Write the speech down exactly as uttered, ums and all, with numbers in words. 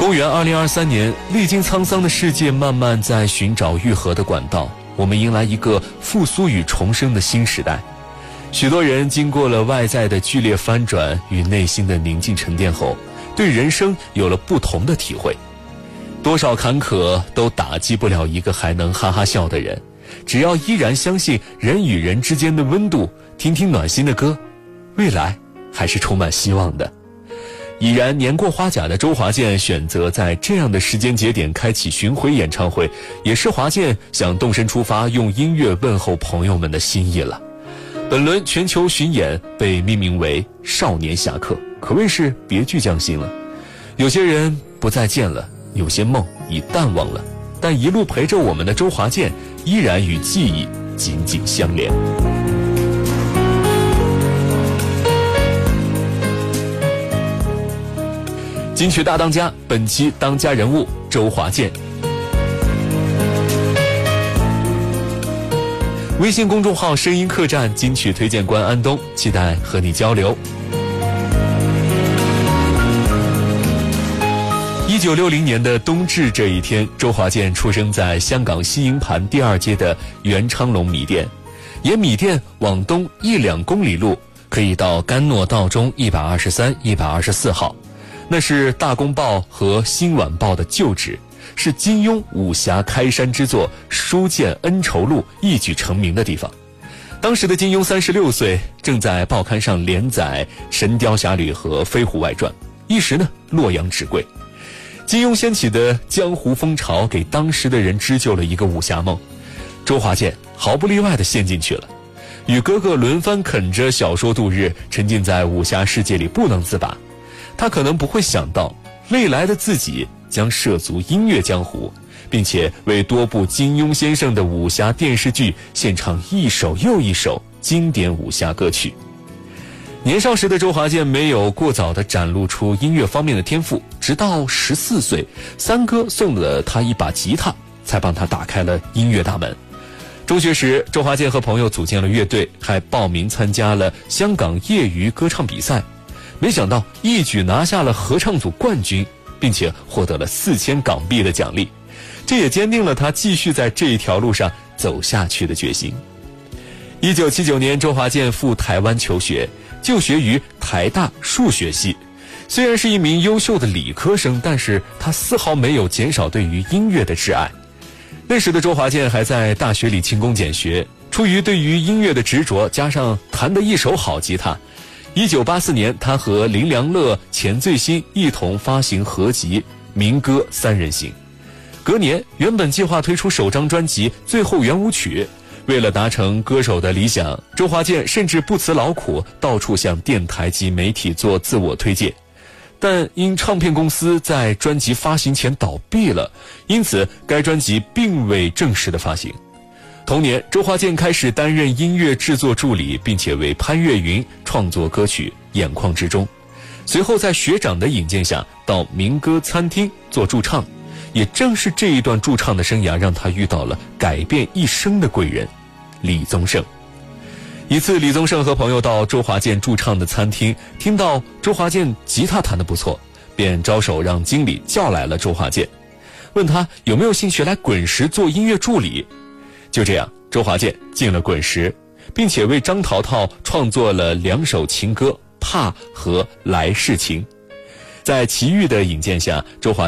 公元二零二三年，历经沧桑的世界慢慢在寻找愈合的管道，我们迎来一个复苏与重生的新时代。许多人经过了外在的剧烈翻转与内心的宁静沉淀后，对人生有了不同的体会。多少坎坷都打击不了一个还能哈哈笑的人，只要依然相信人与人之间的温度，听听暖心的歌，未来还是充满希望的。已然年过花甲的周华健选择在这样的时间节点开启巡回演唱会，也是华健想动身出发，用音乐问候朋友们的心意了。本轮全球巡演被命名为少年侠客，可谓是别具匠心了。有些人不再见了，有些梦已淡忘了，但一路陪着我们的周华健依然与记忆紧紧相连。金曲大当家，本期当家人物周华健。微信公众号声音客栈金曲推荐官安东，期待和你交流。一九六零年的冬至这一天，周华健出生在香港西营盘第二街的元昌隆米店，沿米店往东一两公里路，可以到甘诺道中一百二十三、一百二十四号。那是大公报和新晚报的旧址，是金庸武侠开山之作《书剑恩仇录》一举成名的地方。当时的金庸三十六岁，正在报刊上连载《神雕侠侣》和《飞狐外传》，一时呢洛阳纸贵。金庸掀起的江湖风潮给当时的人织就了一个武侠梦，周华健毫不例外地陷进去了，与哥哥轮番啃着小说度日，沉浸在武侠世界里不能自拔。他可能不会想到，未来的自己将涉足音乐江湖，并且为多部金庸先生的武侠电视剧献唱一首又一首经典武侠歌曲。年少时的周华健没有过早地展露出音乐方面的天赋，直到十四岁，三哥送了他一把吉他，才帮他打开了音乐大门。中学时，周华健和朋友组建了乐队，还报名参加了香港业余歌唱比赛。没想到一举拿下了合唱组冠军，并且获得了四千港币的奖励，这也坚定了他继续在这一条路上走下去的决心。一九七九年，周华健赴台湾求学，就学于台大数学系。虽然是一名优秀的理科生，但是他丝毫没有减少对于音乐的挚爱。那时的周华健还在大学里勤工俭学，出于对于音乐的执着，加上弹得一手好吉他，一九八四年，他和林良乐、钱醉新一同发行合集《民歌三人行》。隔年，原本计划推出首张专辑《最后圆舞曲》，为了达成歌手的理想，周华健甚至不辞劳苦，到处向电台及媒体做自我推介。但因唱片公司在专辑发行前倒闭了，因此该专辑并未正式的发行。同年，周华健开始担任音乐制作助理，并且为潘越云创作歌曲《眼眶之中》。随后在学长的引荐下，到民歌餐厅做驻唱。也正是这一段驻唱的生涯，让他遇到了改变一生的贵人李宗盛。一次，李宗盛和朋友到周华健驻唱的餐厅，听到周华健吉他弹得不错，便招手让经理叫来了周华健，问他有没有兴趣来滚石做音乐助理。就这样，周华健进了滚石，并且为张淘淘创作了两首情歌《怕》和《来世情》。在齐豫的引荐下，周华